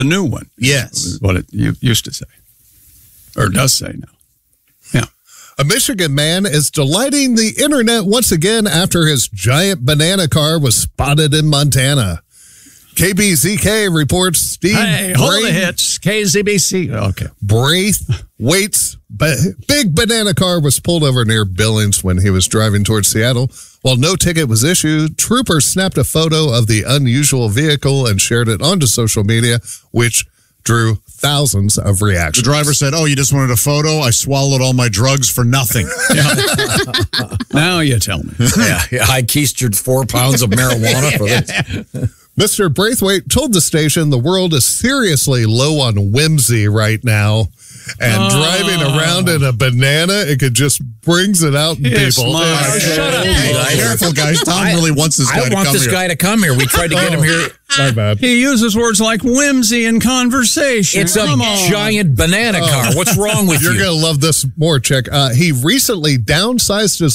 The new one. Yes. Is what it used to say. Or does say now. Yeah. A Michigan man is delighting the internet once again after his giant banana car was spotted in Montana. KBZK reports Steve hold the hits. KZBC. Okay. Braithwaite's big banana car was pulled over near Billings when he was driving towards Seattle. While no ticket was issued, troopers snapped a photo of the unusual vehicle and shared it onto social media, which drew thousands of reactions. The driver said, you just wanted a photo? I swallowed all my drugs for nothing. Now you tell me. Yeah, I keistered 4 pounds of marijuana for this. Mr. Braithwaite told the station the world is seriously low on whimsy right now. And driving around in a banana, it just brings it out in people. Shut up. Hey, careful, guys. Tom really wants this guy to come here. I want this guy to come here. We tried to get him here. My bad. He uses words like whimsy in conversation. It's a giant banana car. What's wrong with you? You're going to love this more, Chick. He recently downsized his